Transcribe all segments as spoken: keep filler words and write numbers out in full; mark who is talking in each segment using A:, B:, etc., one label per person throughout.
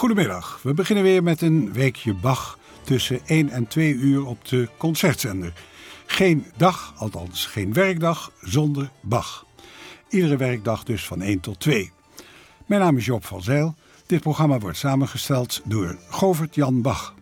A: Goedemiddag, we beginnen weer met een weekje Bach tussen één en twee uur op de Concertzender. Geen dag, althans geen werkdag, zonder Bach. Iedere werkdag dus van één tot twee. Mijn naam is Joop van Zijl. Dit programma wordt samengesteld door Govert Jan Bach.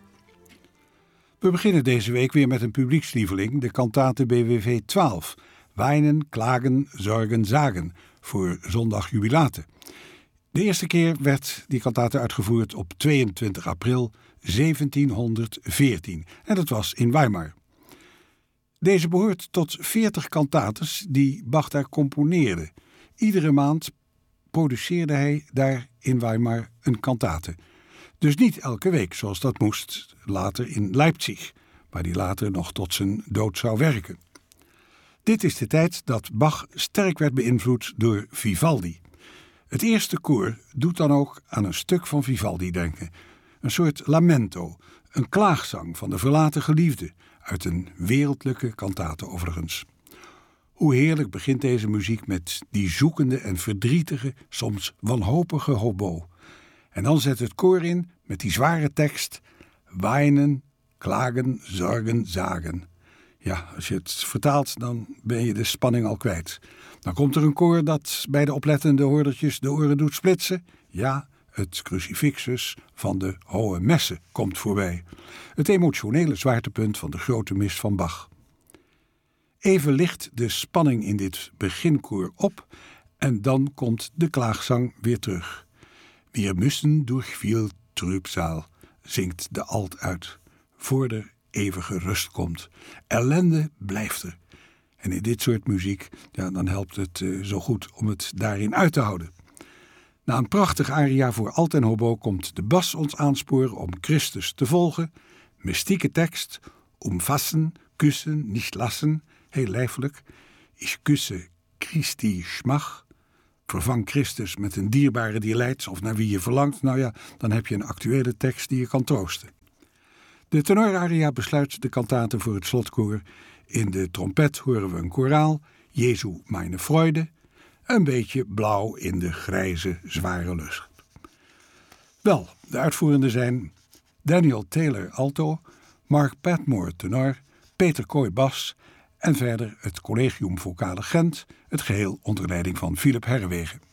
A: We beginnen deze week weer met een publiekslieveling, de kantate B W V twaalf. Weinen, klagen, zorgen, zagen, voor zondag jubilate. De eerste keer werd die kantate uitgevoerd op tweeëntwintig april zeventienhonderdveertien en dat was in Weimar. Deze behoort tot veertig kantates die Bach daar componeerde. Iedere maand produceerde hij daar in Weimar een kantate. Dus niet elke week zoals dat moest later in Leipzig, waar hij later nog tot zijn dood zou werken. Dit is de tijd dat Bach sterk werd beïnvloed door Vivaldi. Het eerste koor doet dan ook aan een stuk van Vivaldi denken. Een soort lamento, een klaagzang van de verlaten geliefde, uit een wereldlijke kantate overigens. Hoe heerlijk begint deze muziek met die zoekende en verdrietige, soms wanhopige hobo. En dan zet het koor in met die zware tekst: weinen, klagen, zorgen, zagen. Ja, als je het vertaalt, dan ben je de spanning al kwijt. Dan komt er een koor dat bij de oplettende hoordertjes de oren doet splitsen. Ja, het crucifixus van de Hohe Messe komt voorbij. Het emotionele zwaartepunt van de grote mis van Bach. Even licht de spanning in dit beginkoor op en dan komt de klaagzang weer terug. Wir müssen durch viel Trübsal, zingt de alt uit, voor de eeuwige rust komt. Ellende blijft er. En in dit soort muziek, ja, dan helpt het uh, zo goed om het daarin uit te houden. Na een prachtig aria voor alt en hobo komt de bas ons aansporen om Christus te volgen. Mystieke tekst, umfassen, kussen, nicht lassen, heel lijfelijk. Ich küsse Christi schmach. Vervang Christus met een dierbare die lijdt of naar wie je verlangt. Nou ja, dan heb je een actuele tekst die je kan troosten. De tenoraria besluit de kantate voor het slotkoor. In de trompet horen we een koraal, Jesu meine Freude, een beetje blauw in de grijze, zware lucht. Wel, de uitvoerenden zijn Daniel Taylor alto, Mark Padmore tenor, Peter Kooi bas en verder het Collegium Vocale Gent, het geheel onder leiding van Philip Herrewegen.